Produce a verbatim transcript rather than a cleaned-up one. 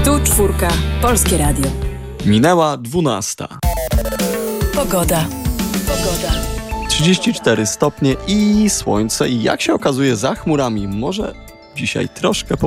Tu czwórka, Polskie Radio. Minęła dwunasta. Pogoda. Pogoda. trzydzieści cztery stopnie i słońce i jak się okazuje za chmurami może dzisiaj troszkę po